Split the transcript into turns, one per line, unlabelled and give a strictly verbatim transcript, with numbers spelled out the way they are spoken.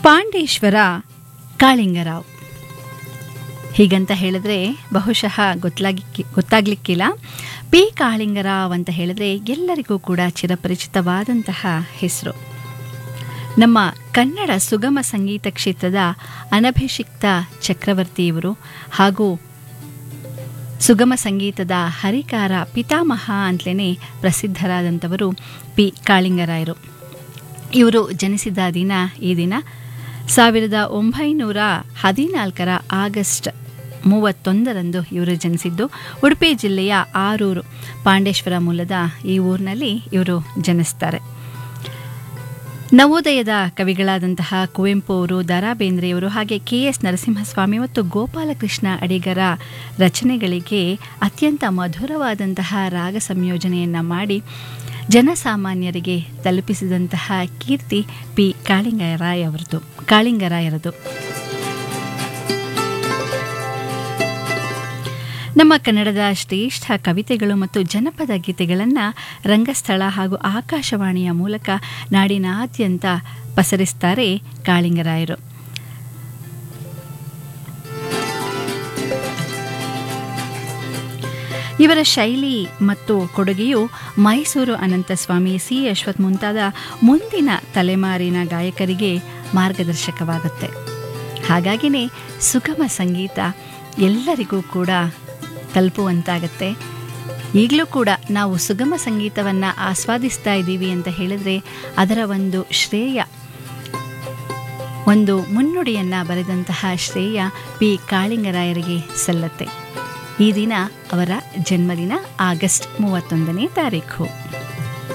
ಪಾಂಡೇಶ್ವರ ಕಾಳಿಂಗರಾವ್. ಹೀಗಂತ ಹೇಳಿದ್ರೆ ಬಹುಶಃ ಗೊತ್ತಾಗ್ಲಿಕ್ಕೆ ಗೊತ್ತಾಗ್ಲಿಕ್ಕಿಲ್ಲ. ಪಿ ಕಾಳಿಂಗರಾವ್ ಅಂತ ಹೇಳಿದ್ರೆ ಎಲ್ಲರಿಗೂ ಕೂಡ ಚಿರಪರಿಚಿತವಾದಂತಹ ಹೆಸರು. ನಮ್ಮ ಕನ್ನಡ ಸುಗಮ ಸಂಗೀತ ಕ್ಷೇತ್ರದ ಅನಭಿಷಿಕ್ತ ಚಕ್ರವರ್ತಿ ಇವರು, ಹಾಗೂ ಸುಗಮ ಸಂಗೀತದ ಹರಿಕಾರ ಪಿತಾಮಹ ಅಂತಲೇ ಪ್ರಸಿದ್ಧರಾದಂಥವರು ಪಿ ಕಾಳಿಂಗರಾಯರು. ಇವರು ಜನಿಸಿದ ದಿನ ಈ ದಿನ ಸಾವಿರದ ಒಂಬೈನೂರ ಹದಿನಾಲ್ಕರ ಆಗಸ್ಟ್ ಮೂವತ್ತೊಂದರಂದು ಇವರು ಜನಿಸಿದ್ದು. ಉಡುಪಿ ಜಿಲ್ಲೆಯ ಆರೂರು ಪಾಂಡೇಶ್ವರ ಮೂಲದ ಈ ಊರಿನಲ್ಲಿ ಇವರು ಜನಿಸ್ತಾರೆ. ನವೋದಯದ ಕವಿಗಳಾದಂತಹ ಕುವೆಂಪು ಅವರು, ದ ರಾ ಬೇಂದ್ರೆಯವರು, ಹಾಗೆ ಕೆ ಎಸ್ ನರಸಿಂಹಸ್ವಾಮಿ ಮತ್ತು ಗೋಪಾಲಕೃಷ್ಣ ಅಡಿಗರ ರಚನೆಗಳಿಗೆ ಅತ್ಯಂತ ಮಧುರವಾದಂತಹ ರಾಗ ಸಂಯೋಜನೆಯನ್ನು ಮಾಡಿ ಜನಸಾಮಾನ್ಯರಿಗೆ ತಲುಪಿಸಿದಂತಹ ಕೀರ್ತಿ ಪಿ ಕಾಳಿಂಗರಾಯ ಅವರದು ಕಾಳಿಂಗರಾಯರದು ನಮ್ಮ ಕನ್ನಡದ ಶ್ರೇಷ್ಠ ಕವಿತೆಗಳು ಮತ್ತು ಜನಪದ ಗೀತೆಗಳನ್ನು ರಂಗಸ್ಥಳ ಹಾಗೂ ಆಕಾಶವಾಣಿಯ ಮೂಲಕ ನಾಡಿನಾದ್ಯಂತ ಪಸರಿಸ್ತಾರೆ ಕಾಳಿಂಗರಾಯರು. ಇವರ ಶೈಲಿ ಮತ್ತು ಕೊಡುಗೆಯು ಮೈಸೂರು ಅನಂತಸ್ವಾಮಿ, ಸಿ ಅಶ್ವಥ್ ಮುಂತಾದ ಮುಂದಿನ ತಲೆಮಾರಿನ ಗಾಯಕರಿಗೆ ಮಾರ್ಗದರ್ಶಕವಾಗುತ್ತೆ. ಹಾಗಾಗಿನೇ ಸುಗಮ ಸಂಗೀತ ಎಲ್ಲರಿಗೂ ಕೂಡ ತಲುಪುವಂತಾಗತ್ತೆ. ಈಗಲೂ ಕೂಡ ನಾವು ಸುಗಮ ಸಂಗೀತವನ್ನು ಆಸ್ವಾದಿಸ್ತಾ ಇದ್ದೀವಿ ಅಂತ ಹೇಳಿದ್ರೆ ಅದರ ಒಂದು ಶ್ರೇಯ, ಒಂದು ಮುನ್ನುಡಿಯನ್ನು ಬರೆದಂತಹ ಶ್ರೇಯ ಪಿ ಕಾಳಿಂಗರಾಯರಿಗೆ ಸಲ್ಲತ್ತೆ. ಈ ದಿನ ಅವರ ಜನ್ಮದಿನ ಆಗಸ್ಟ್ ಮೂವತ್ತೊಂದನೇ ತಾರೀಖು.